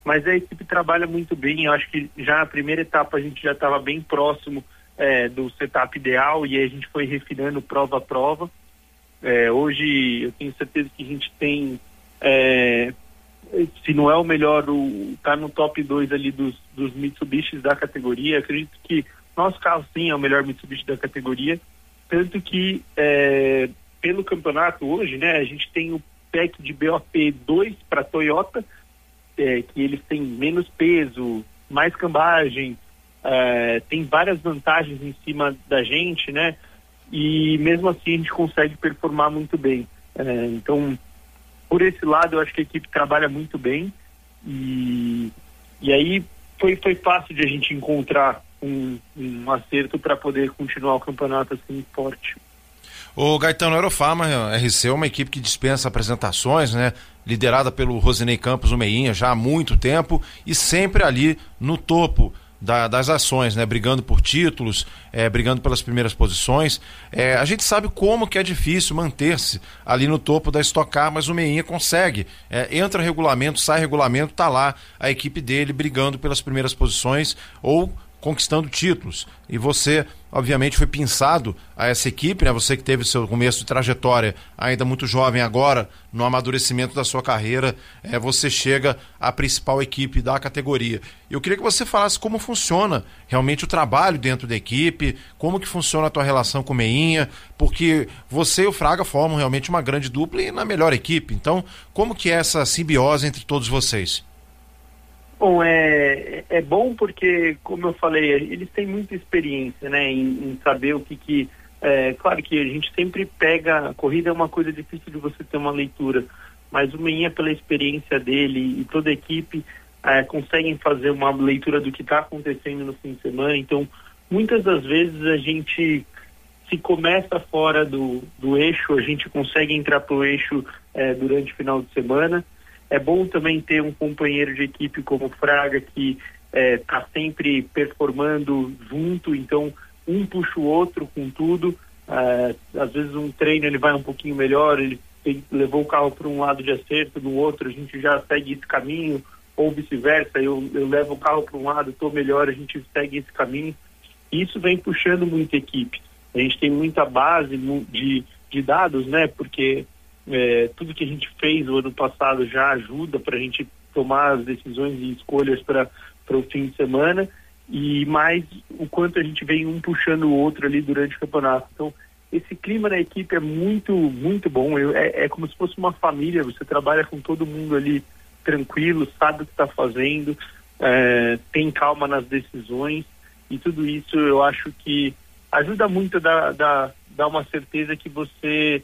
mas a equipe trabalha muito bem. Eu acho que já na primeira etapa a gente já estava bem próximo do setup ideal, e aí a gente foi refinando prova a prova. Hoje eu tenho certeza que a gente tem, se não é o melhor, tá no top 2 ali dos Mitsubishis da categoria. Acredito que nosso carro sim é o melhor Mitsubishi da categoria, tanto que pelo campeonato hoje, né, a gente tem o pack de BOP 2 para Toyota, que eles têm menos peso, mais cambagem, tem várias vantagens em cima da gente, né, e mesmo assim a gente consegue performar muito bem. Então, por esse lado, eu acho que a equipe trabalha muito bem, e aí foi fácil de a gente encontrar um acerto para poder continuar o campeonato assim forte. O Gaetano, Aerofarma RC é uma equipe que dispensa apresentações, né? Liderada pelo Rosinei Campos, o Meinha, já há muito tempo, e sempre ali no topo das ações, né? Brigando por títulos, brigando pelas primeiras posições. A gente sabe como que é difícil manter-se ali no topo da Stock Car, mas o Meinha consegue. Entra regulamento, sai regulamento, tá lá a equipe dele brigando pelas primeiras posições ou conquistando títulos. E você, obviamente, foi pinçado a essa equipe, né? Você que teve seu começo de trajetória ainda muito jovem agora, no amadurecimento da sua carreira, você chega à principal equipe da categoria. Eu queria que você falasse como funciona realmente o trabalho dentro da equipe, como que funciona a tua relação com o Meinha, porque você e o Fraga formam realmente uma grande dupla e na melhor equipe. Então, como que é essa simbiose entre todos vocês? Bom, é bom porque, como eu falei, eles têm muita experiência, né, em saber o que claro que a gente sempre pega, a corrida é uma coisa difícil de você ter uma leitura, mas o Meinha, pela experiência dele e toda a equipe, conseguem fazer uma leitura do que está acontecendo no fim de semana. Então, muitas das vezes a gente, se começa fora do eixo, a gente consegue entrar pro eixo durante o final de semana. É bom também ter um companheiro de equipe como o Fraga, que está sempre performando junto, então um puxa o outro com tudo. Às vezes um treino ele vai um pouquinho melhor, ele levou o carro para um lado de acerto, no outro a gente já segue esse caminho, ou vice-versa, eu levo o carro para um lado, estou melhor, a gente segue esse caminho. E isso vem puxando muita equipe. A gente tem muita base de dados, né, porque tudo que a gente fez no ano passado já ajuda para a gente tomar as decisões e escolhas para o fim de semana, e mais o quanto a gente vem um puxando o outro ali durante o campeonato. Então, esse clima na equipe é muito, muito bom. É como se fosse uma família, você trabalha com todo mundo ali tranquilo, sabe o que está fazendo, tem calma nas decisões, e tudo isso eu acho que ajuda muito a dar uma certeza que você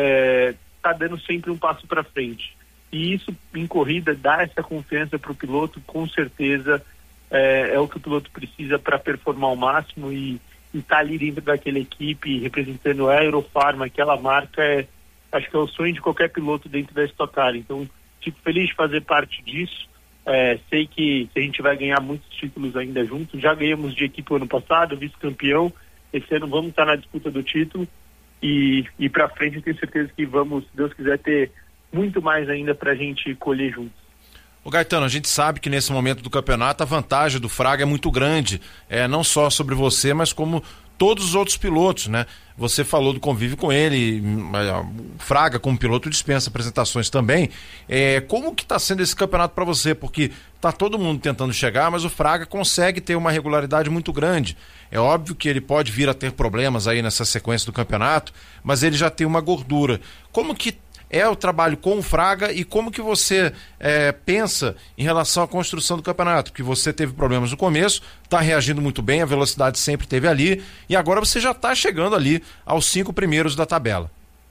está dando sempre um passo para frente. E isso, em corrida, dá essa confiança para o piloto, com certeza é o que o piloto precisa para performar ao máximo, e estar ali dentro daquela equipe, representando a Aerofarma, aquela marca, acho que é o sonho de qualquer piloto dentro da Stock Car. Então, fico feliz de fazer parte disso. Sei que a gente vai ganhar muitos títulos ainda juntos. Já ganhamos de equipe ano passado, vice-campeão. Esse ano vamos estar na disputa do título. E para frente eu tenho certeza que vamos, se Deus quiser, ter muito mais ainda para a gente colher juntos. Ô Gaetano, a gente sabe que nesse momento do campeonato a vantagem do Fraga é muito grande, não só sobre você, mas como todos os outros pilotos, né? Você falou do convívio com ele, o Fraga como piloto dispensa apresentações também. Como que está sendo esse campeonato para você? Porque tá todo mundo tentando chegar, mas o Fraga consegue ter uma regularidade muito grande. É óbvio que ele pode vir a ter problemas aí nessa sequência do campeonato, mas ele já tem uma gordura. Como que é o trabalho com o Fraga e como que você pensa em relação à construção do campeonato? Porque você teve problemas no começo, está reagindo muito bem, a velocidade sempre esteve ali, e agora você já está chegando ali aos 5 primeiros da tabela.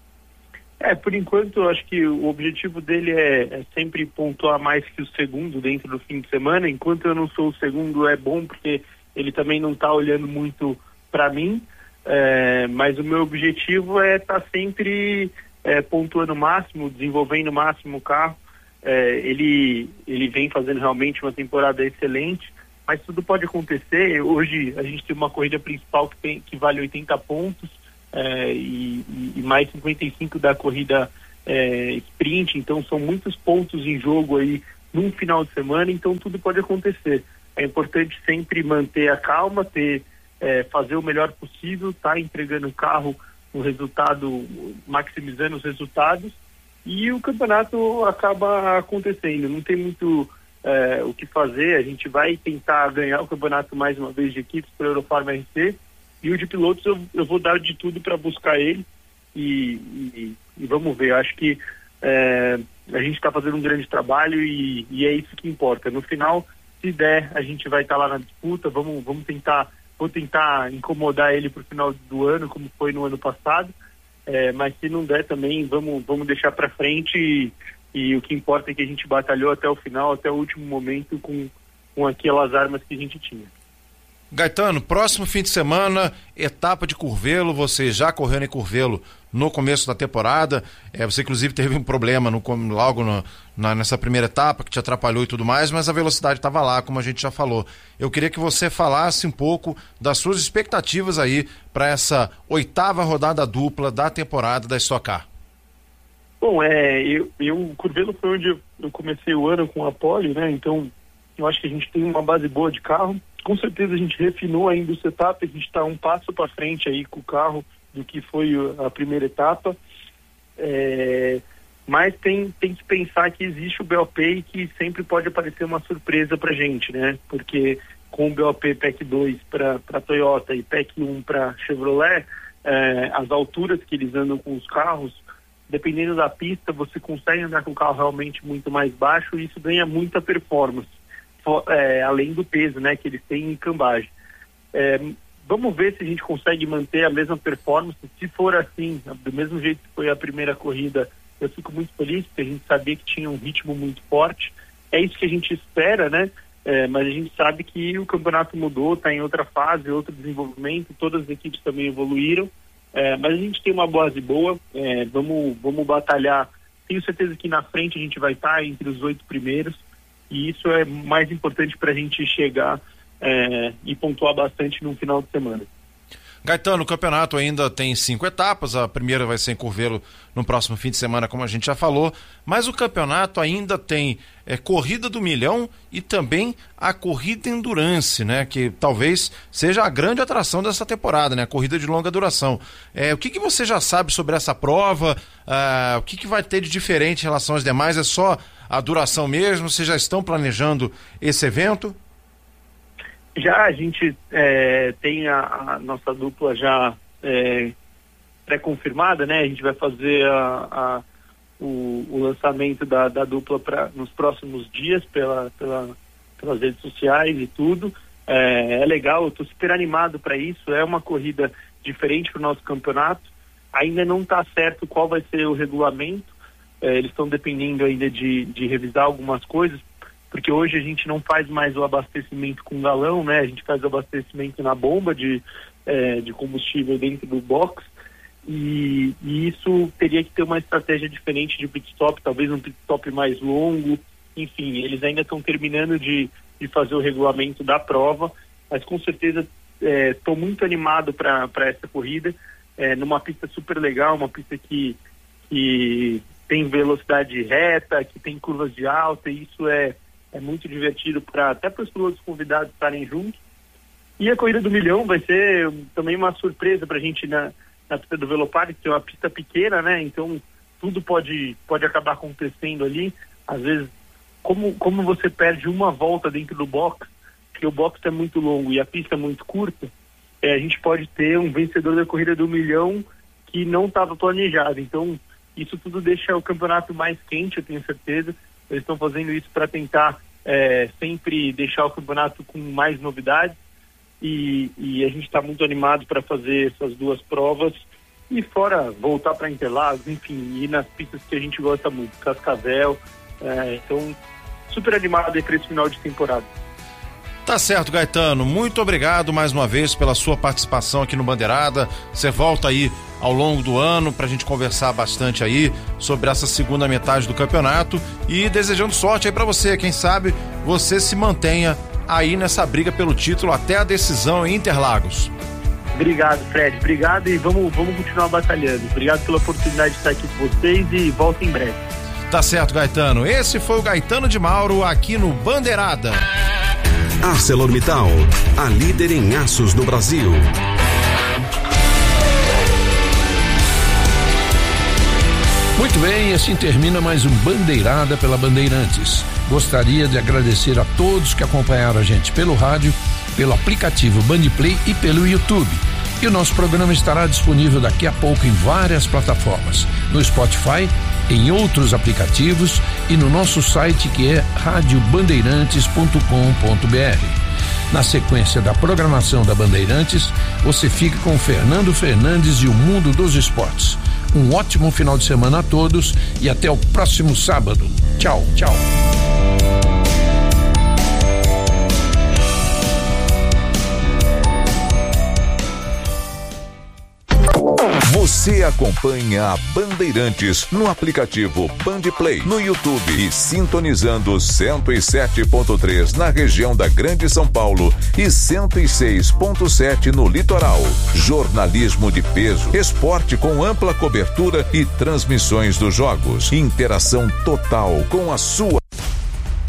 Por enquanto, eu acho que o objetivo dele é sempre pontuar mais que o segundo dentro do fim de semana. Enquanto eu não sou o segundo, é bom, porque ele também não está olhando muito para mim, mas o meu objetivo é estar sempre pontuando o máximo, desenvolvendo o máximo o carro. Ele vem fazendo realmente uma temporada excelente, mas tudo pode acontecer. Hoje a gente tem uma corrida principal que vale 80 pontos, e mais 55 da corrida sprint, então são muitos pontos em jogo aí num final de semana, então tudo pode acontecer. É importante sempre manter a calma, fazer o melhor possível, tá entregando o carro no resultado, maximizando os resultados, e o campeonato acaba acontecendo. Não tem muito o que fazer. A gente vai tentar ganhar o campeonato mais uma vez de equipes para a Eurofarma RC, e o de pilotos eu vou dar de tudo para buscar ele e vamos ver. Eu acho que a gente está fazendo um grande trabalho e é isso que importa. No final, se der, a gente vai estar lá na disputa. Vou tentar incomodar ele para o final do ano, como foi no ano passado, mas se não der também, vamos deixar para frente e o que importa é que a gente batalhou até o final, até o último momento com aquelas armas que a gente tinha. Gaetano, próximo fim de semana, etapa de Curvelo, você já correu em Curvelo no começo da temporada, você inclusive teve um problema logo nessa primeira etapa que te atrapalhou e tudo mais, mas a velocidade estava lá, como a gente já falou. Eu queria que você falasse um pouco das suas expectativas aí para essa 8ª rodada dupla da temporada da Stock Car. Bom, o Curvelo foi onde eu comecei o ano com a pole, né? Então eu acho que a gente tem uma base boa de carro. Com certeza a gente refinou ainda o setup, a gente está um passo para frente aí com o carro do que foi a primeira etapa, mas tem que pensar que existe o BOP e que sempre pode aparecer uma surpresa para a gente, né? Porque com o BOP PEC 2 para Toyota e PEC 1 para Chevrolet, as alturas que eles andam com os carros, dependendo da pista, você consegue andar com o carro realmente muito mais baixo e isso ganha muita performance. Além do peso, né, que eles têm em cambagem. Vamos ver se a gente consegue manter a mesma performance. Se for assim, do mesmo jeito que foi a primeira corrida, eu fico muito feliz, porque a gente sabia que tinha um ritmo muito forte. É isso que a gente espera, né? Mas a gente sabe que o campeonato mudou, está em outra fase, outro desenvolvimento, todas as equipes também evoluíram, mas a gente tem uma base boa, vamos batalhar. Tenho certeza que na frente a gente vai estar entre os 8 primeiros, e isso é mais importante para a gente chegar e pontuar bastante no final de semana. Gaetano, o campeonato ainda tem 5 etapas, a primeira vai ser em Curvelo no próximo fim de semana, como a gente já falou, mas o campeonato ainda tem corrida do milhão e também a corrida endurance, né, que talvez seja a grande atração dessa temporada, né, a corrida de longa duração. O que você já sabe sobre essa prova? O que vai ter de diferente em relação às demais? É só a duração mesmo? Vocês já estão planejando esse evento? Já a gente tem a nossa dupla já pré-confirmada, né? A gente vai fazer o lançamento da dupla nos próximos dias pelas redes sociais e tudo. É legal, eu estou super animado para isso. É uma corrida diferente para o nosso campeonato. Ainda não está certo qual vai ser o regulamento. Eles estão dependendo ainda de revisar algumas coisas, porque hoje a gente não faz mais o abastecimento com galão, né? A gente faz o abastecimento na bomba de combustível dentro do box, e isso teria que ter uma estratégia diferente de pit stop, talvez um pit stop mais longo. Enfim, eles ainda estão terminando de fazer o regulamento da prova, mas com certeza estou muito animado para essa corrida, numa pista super legal, uma pista que tem velocidade reta, que tem curvas de alta, e isso é muito divertido até para os pilotos convidados estarem juntos. E a corrida do milhão vai ser também uma surpresa para a gente na pista do Velopark, que é uma pista pequena, né? Então tudo pode acabar acontecendo ali. Às vezes, como você perde uma volta dentro do box, porque o box é muito longo e a pista é muito curta, a gente pode ter um vencedor da corrida do milhão que não estava planejado. Então isso tudo deixa o campeonato mais quente, eu tenho certeza. Eles estão fazendo isso para tentar sempre deixar o campeonato com mais novidades, e a gente está muito animado para fazer essas duas provas, e fora voltar para Interlagos, enfim, ir nas pistas que a gente gosta muito, Cascavel. Então, super animado aí para esse final de temporada. Tá certo, Gaetano, muito obrigado mais uma vez pela sua participação aqui no Bandeirada. Você volta aí ao longo do ano pra gente conversar bastante aí sobre essa segunda metade do campeonato, e desejando sorte aí pra você. Quem sabe você se mantenha aí nessa briga pelo título até a decisão em Interlagos. Obrigado, Fred, obrigado, e vamos continuar batalhando. Obrigado pela oportunidade de estar aqui com vocês, e volto em breve. Tá certo, Gaetano. Esse foi o Gaetano de Mauro aqui no Bandeirada. ArcelorMittal, a líder em aços do Brasil. Muito bem, assim termina mais um Bandeirada pela Bandeirantes. Gostaria de agradecer a todos que acompanharam a gente pelo rádio, pelo aplicativo Bandplay e pelo YouTube. E o nosso programa estará disponível daqui a pouco em várias plataformas, no Spotify, em outros aplicativos e no nosso site que é radiobandeirantes.com.br. Na sequência da programação da Bandeirantes, você fica com Fernando Fernandes e o Mundo dos Esportes. Um ótimo final de semana a todos e até o próximo sábado. Tchau, tchau. Você acompanha a Bandeirantes no aplicativo Bandplay, no YouTube e sintonizando 107.3 na região da Grande São Paulo e 106.7 no litoral. Jornalismo de peso, esporte com ampla cobertura e transmissões dos jogos. Interação total com a sua